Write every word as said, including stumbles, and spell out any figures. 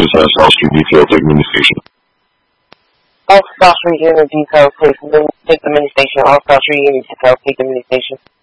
is uh, South Street Detail, take mini station. All South Street Unit Detail, take the mini station. All South Street Unit Detail, take the mini station.